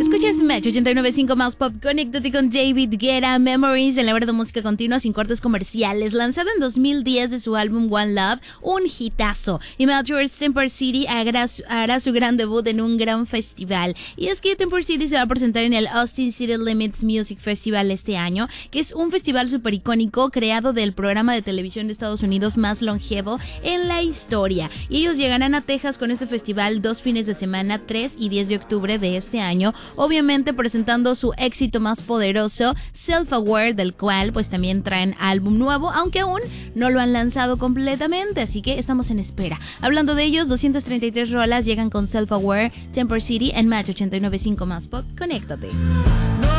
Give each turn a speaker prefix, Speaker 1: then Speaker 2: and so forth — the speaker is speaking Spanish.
Speaker 1: Escuchas Match 89.5 más pop. Conéctate con David Guetta, Memories, en la hora de música continua sin cortes comerciales. Lanzado en 2010 de su álbum One Love, un hitazo. Y Meltware's Temper City hará su gran debut en un gran festival. Y es que Temper City se va a presentar en el Austin City Limits Music Festival este año, que es un festival súper icónico creado del programa de televisión de Estados Unidos más longevo en la historia. Y ellos llegarán a Texas con este festival 2 fines de semana, 3 y 10 de octubre de este año, obviamente presentando su éxito más poderoso, Self-Aware, del cual pues también traen álbum nuevo, aunque aún no lo han lanzado completamente, así que estamos en espera. Hablando de ellos, 233 rolas llegan con Self-Aware, Temper City en Match 89.5 más pop. Conéctate.